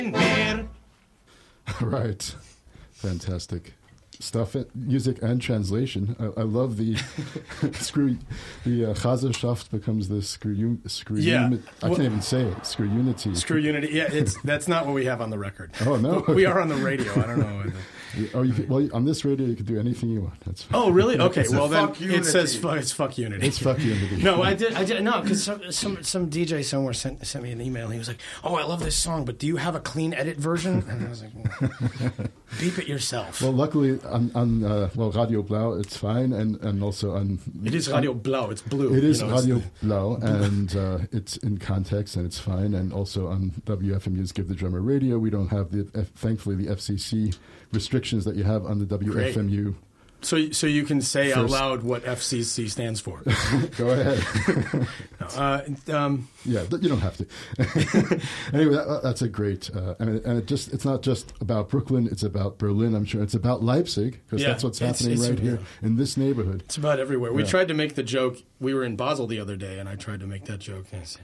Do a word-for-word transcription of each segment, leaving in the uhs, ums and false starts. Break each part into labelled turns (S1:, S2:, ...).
S1: Right. Fantastic stuff. Music and translation. I, I love the screw. The uh, Chazerschaft becomes the screw. Screw.
S2: Yeah.
S1: Uni- I
S2: well,
S1: can't even say it. Screw unity.
S2: Screw unity. Yeah, it's that's not what we have on the record.
S1: Oh no,
S2: we are on the radio. I don't know.
S1: Oh, you could, well, on this radio you can do anything you want. That's fine.
S2: Oh, really? Okay. Well, then
S3: unity.
S2: it says fu- it's fuck unity.
S1: It's fuck unity.
S2: No, I did. I did no, because some, some some D J somewhere sent sent me an email. He was like, "Oh, I love this song, but do you have a clean edit version?" And I was like, well, "Beep it yourself."
S1: Well, luckily on, on uh, well Radio Blau it's fine, and, and also on
S2: it is Radio Blau. It's blue.
S1: It is
S2: you know,
S1: Radio
S2: the,
S1: Blau, and uh, it's in context and it's fine. And also on W F M U's Give the Drummer Radio, we don't have the F, thankfully the F C C restrictions that you have on the W F M U.
S2: Great. So, so you can say
S1: First.
S2: out loud what F C C stands for.
S1: Go ahead.
S2: uh, um,
S1: yeah, you don't have to. Anyway, that, that's a great, uh, and, it, and it just—it's not just about Brooklyn; it's about Berlin. I'm sure it's about Leipzig because
S2: yeah,
S1: that's what's
S2: it's,
S1: happening
S2: it's,
S1: right
S2: yeah.
S1: here in this neighborhood.
S2: It's about everywhere. We
S1: Yeah.
S2: tried to make the joke. We were in Basel the other day, and I tried to make that joke. And I said,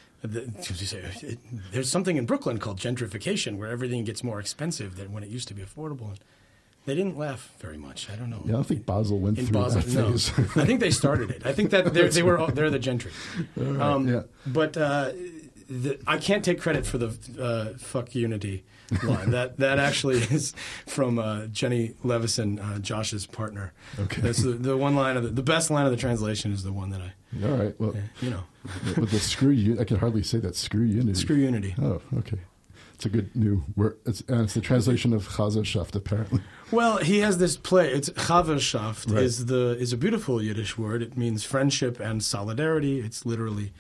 S2: you say, it, there's something in Brooklyn called gentrification, where everything gets more expensive than when it used to be affordable. And they didn't laugh very much. I don't know.
S1: Yeah, I don't think Basel went
S2: in
S1: through
S2: Basel,
S1: that
S2: no.
S1: phase.
S2: I think they started it. I think that they're, they were all, they're the gentry.
S1: Right,
S2: Um,
S1: yeah.
S2: But uh, the, I can't take credit for the uh, "fuck unity" line. that that actually is from uh, Jenny Levison, uh, Josh's partner.
S1: Okay.
S2: That's the, the one line of the, the best line of the translation is the one that I.
S1: All right. Well,
S2: Yeah, you know,
S1: but the screw you, I can hardly say that. Screw unity.
S2: screw unity.
S1: Oh, okay. It's a good new word. It's, and it's the translation of Chazerschaft, apparently.
S2: Well, he has this play. It's Chaverschaft
S1: Right.
S2: is the is a beautiful Yiddish word. It means friendship and solidarity. It's literally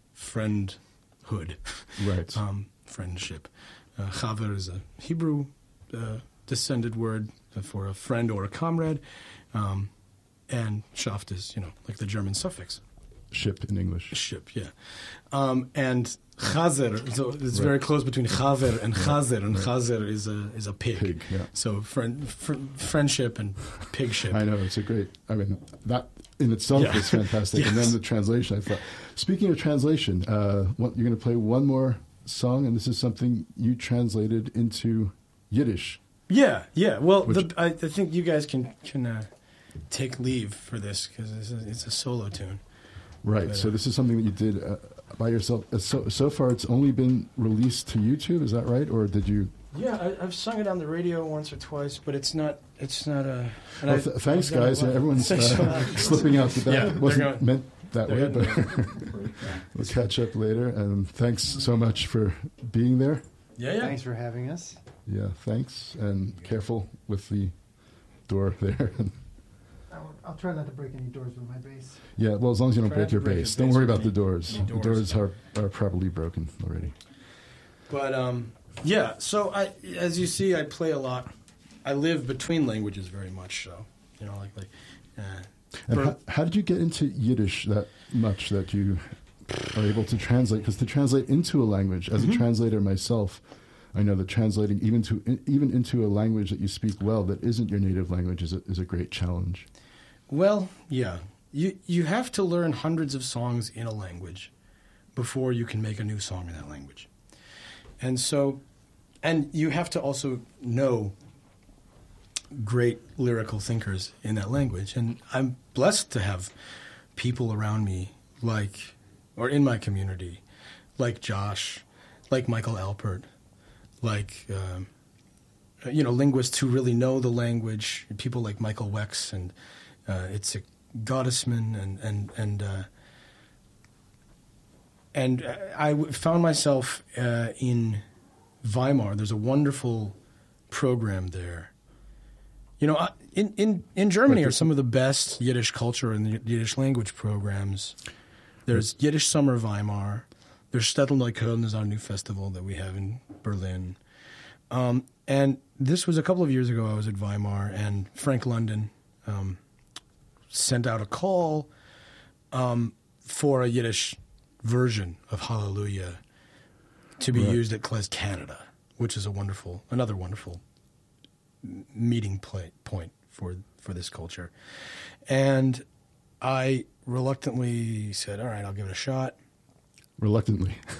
S2: friendhood,
S1: Right.
S2: um, friendship. Uh, Chaver is a Hebrew uh, descended word for a friend or a comrade, um, and Schaft is you know like the German suffix.
S1: Ship in English.
S2: Ship, yeah. Um, and chazer, so it's
S1: Right.
S2: very close between chaver and chazer, and chazer is a is a pig.
S1: Pig, yeah.
S2: So friend, fr- friendship and pigship.
S1: I know, it's a great, I mean, that in itself
S2: Yeah.
S1: is fantastic. And
S2: Yes.
S1: then the translation, I thought. Speaking of translation, uh, what, you're going to play one more song, and this is something you translated into Yiddish.
S2: Yeah, yeah. Well,
S1: Which-
S2: the, I, I think you guys can can uh, take leave for this because it's a, it's a solo tune.
S1: Right.
S2: But,
S1: So
S2: uh,
S1: this is something that you did uh, by yourself. Uh, So so far, it's only been released to YouTube. Is that right, or did you?
S2: Yeah, I, I've sung it on the radio once or twice, but it's not it's not a. and
S1: Well,
S2: I-
S1: th- thanks,
S2: I've done it
S1: guys. Yeah,
S2: live.
S1: everyone's
S2: Thanks so
S1: uh,
S2: much.
S1: slipping out with that.
S2: Yeah,
S1: It
S2: they're
S1: wasn't
S2: going-
S1: meant that way,
S2: they're
S1: but
S2: going-
S1: we'll catch up later. And thanks so much for being there.
S2: Yeah, yeah.
S3: Thanks for having us.
S1: Yeah, thanks, and careful with the door there.
S4: I'll, I'll try not to break any doors with my bass.
S1: Yeah, well, as long as you don't
S2: Try
S1: break
S2: not
S1: your
S2: to break
S1: bass.
S2: your
S1: Don't
S2: bass
S1: worry
S2: with
S1: about the
S2: any-
S1: doors.
S2: any
S1: The
S2: doors.
S1: doors are, are probably broken already.
S2: But um, yeah, so I, as you see, I play a lot. I live between languages very much. So you know, like like. Uh,
S1: And
S2: for-
S1: how, how did you get into Yiddish that much that you are able to translate? Because to translate into a language, as
S2: Mm-hmm.
S1: a translator myself, I know that translating even to even into a language that you speak well that isn't your native language is a, is a great challenge.
S2: Well, yeah. You you have to learn hundreds of songs in a language before you can make a new song in that language. And so, and you have to also know great lyrical thinkers in that language. And I'm blessed to have people around me like, or in my community, like Josh, like Michael Alpert, like, um, you know, linguists who really know the language, people like Michael Wex and uh, Itzik Gottesman, and and and uh, and I w- found myself uh, in Weimar. There's a wonderful program there. You know, I- in in in Germany are some of the best Yiddish culture and Yiddish language programs. There's Yiddish Summer Weimar. There's Städtel Neukölln is our new festival that we have in Berlin. Um, and this was a couple of years ago. I was at Weimar, and Frank London um, sent out a call um, for a Yiddish version of Hallelujah to be
S1: Right.
S2: used at Klez Canada, which is a wonderful, another wonderful m- meeting play, point for for this culture. And I reluctantly said, "All right, I'll give it a shot."
S1: Reluctantly.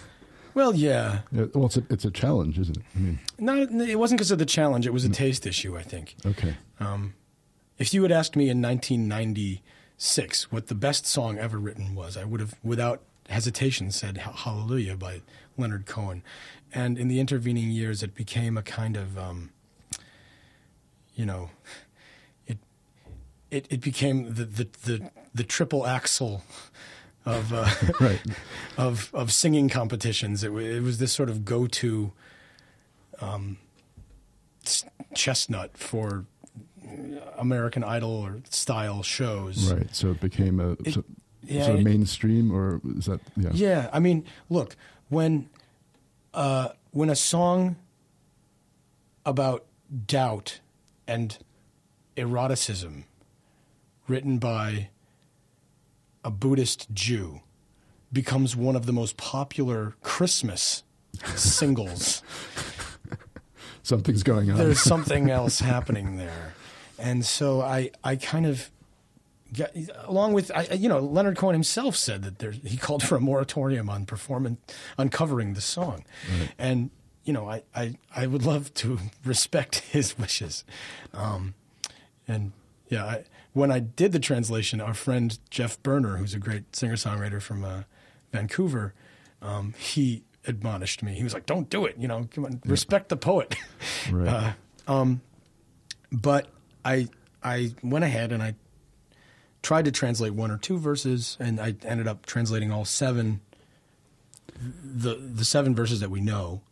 S2: Well, yeah.
S1: Yeah, well, it's a, it's a challenge, isn't it? I mean,
S2: No, it wasn't because of the challenge. It was a taste issue, I think.
S1: okay.
S2: Um, if you had asked me in nineteen ninety-six what the best song ever written was, I would have, without hesitation, said Hallelujah by Leonard Cohen. And in the intervening years, it became a kind of, um, you know, it it, it became the, the, the, the triple axle of uh,
S1: Right.
S2: of of singing competitions. It, w- it was this sort of go-to um, s- chestnut for American Idol or style shows.
S1: Right. So it became a
S2: It-
S1: so,
S2: yeah,
S1: sort of
S2: it-
S1: mainstream, or is that, yeah.
S2: Yeah, I mean, look, when uh, when a song about doubt and eroticism, written by a Buddhist Jew, becomes one of the most popular Christmas singles,
S1: Something's going on.
S2: there's something else happening there. And so I, I kind of, got, along with, I, you know, Leonard Cohen himself said that there, he called for a moratorium on performing, on covering the song.
S1: Right.
S2: And, you know, I, I, I would love to respect his wishes. Um, and yeah, I, when I did the translation, our friend Jeff Berner, who's a great singer-songwriter from uh, Vancouver, um, he admonished me. He was like, "Don't do it. You know, come on, respect the poet."
S1: Right.
S2: Uh, um, but I I went ahead and I tried to translate one or two verses, and I ended up translating all seven, the the seven verses that we know.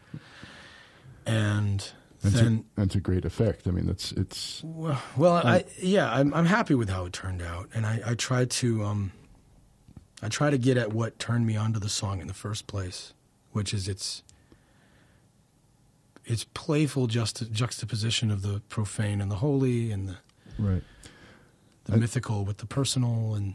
S2: And
S1: and,
S2: then,
S1: to, and to great effect. I mean, that's it's
S2: well, well I yeah, I'm I'm happy with how it turned out, and I I tried to um, I try to get at what turned me onto the song in the first place, which is its its playful juxta- juxtaposition of the profane and the holy, and the
S1: right.
S2: the
S1: And-
S2: mythical with the personal, and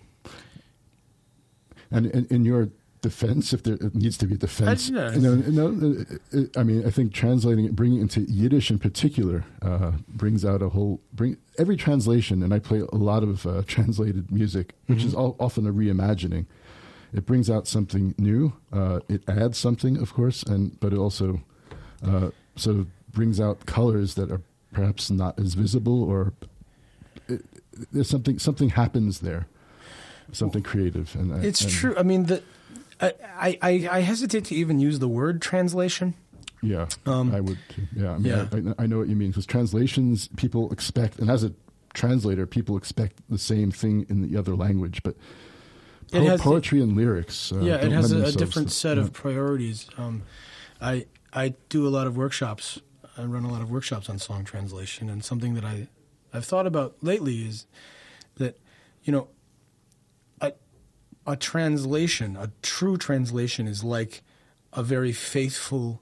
S1: And in, in your defense, if there it needs to be defense,
S2: Uh, yeah.
S1: you know, no, uh, uh, I mean, I think translating it, bringing it into Yiddish in particular, uh, brings out a whole bring every translation. And I play a lot of uh, translated music, which
S2: Mm-hmm.
S1: is all, often a reimagining. It brings out something new. Uh, it adds something, of course, and but it also uh, sort of brings out colors that are perhaps not as visible, or it, there's something something happens there, something creative. And I-
S2: it's
S1: and,
S2: true. I mean, the I, I I hesitate to even use the word translation.
S1: Yeah,
S2: Um,
S1: I would. Too. Yeah, I mean,
S2: yeah.
S1: I, I know what you mean, because translations, people expect, and as a translator, people expect the same thing in the other language, but
S2: It
S1: po-
S2: has-
S1: poetry and lyrics. Uh,
S2: yeah, it
S1: don't
S2: has
S1: lend
S2: a, a
S1: themselves
S2: different
S1: to-
S2: set
S1: yeah.
S2: of priorities. Um, I I do a lot of workshops. I run a lot of workshops on song translation, and something that I I've thought about lately is that, you know, a a translation, a true translation, is like a very faithful,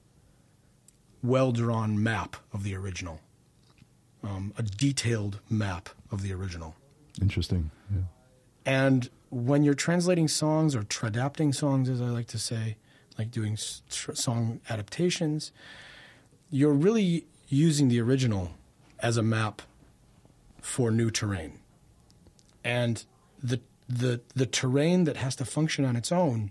S2: well-drawn map of the original, um, a detailed map of the original.
S1: Interesting. Yeah.
S2: And when you're translating songs or tradapting songs, as I like to say, like doing s- tr- song adaptations, you're really using the original as a map for new terrain. And the the the terrain that has to function on its own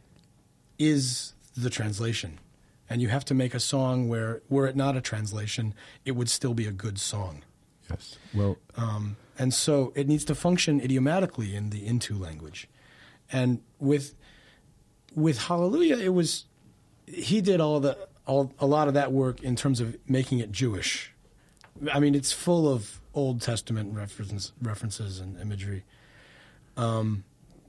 S2: is the translation. And you have to make a song where, were it not a translation, it would still be a good song.
S1: Yes. Well,
S2: Um, and so it needs to function idiomatically in the Into language. And with with Hallelujah, it was he did all the all a lot of that work in terms of making it Jewish. I mean, it's full of Old Testament references references and imagery. Um,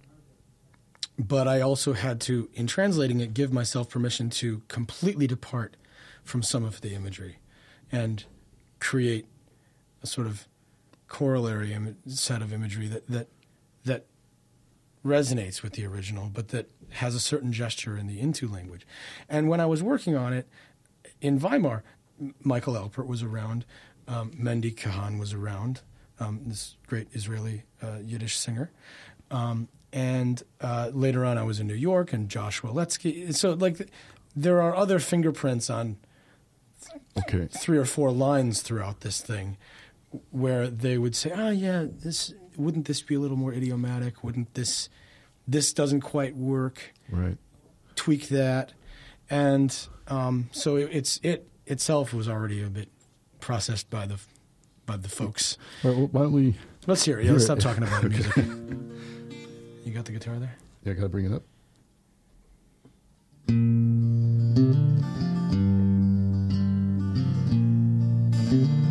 S2: but I also had to, in translating it, give myself permission to completely depart from some of the imagery and create a sort of corollary Im- set of imagery that, that that resonates with the original, but that has a certain gesture in the Into language. And when I was working on it in Weimar, M- Michael Alpert was around, um, Mendy Kahan was around, um, this great Israeli uh, Yiddish singer. Um, and uh, later on, I was in New York, and Joshua Letsky. So, like, th- there are other fingerprints on
S1: okay.
S2: three or four lines throughout this thing where they would say, oh, yeah, this wouldn't this be a little more idiomatic? Wouldn't this, this doesn't quite work,
S1: Right.
S2: tweak that. and um, so it, it's it itself was already a bit processed by the by the folks.
S1: All right, well, why don't we?
S2: Let's hear it. Yeah, let's stop talking about the music. You got the guitar there?
S1: Yeah, gotta bring it up.
S3: Thank you.